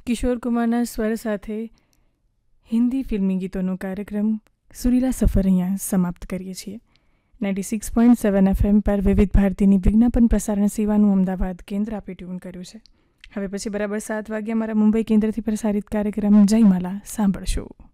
કિશોર કુમારના સ્વર સાથે હિન્દી ફિલ્મી ગીતોનો કાર્યક્રમ સુરીલા સફર અહીંયા સમાપ્ત કરીએ છીએ. 96.7 FM પર વિવિધ ભારતીની વિજ્ઞાપન પ્રસારણ સેવાનું અમદાવાદ કેન્દ્ર આપે ટ્યુન કર્યું છે. હવે પછી બરાબર 7 વાગ્યા મારા મુંબઈ કેન્દ્રથી પ્રસારિત કાર્યક્રમ જયમાલા સાંભળશો.